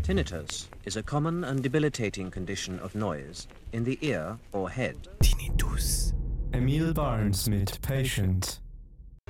Tinnitus is a common and debilitating condition of noise in the ear or head. Tinnitus. Emil Barnes mit Patient.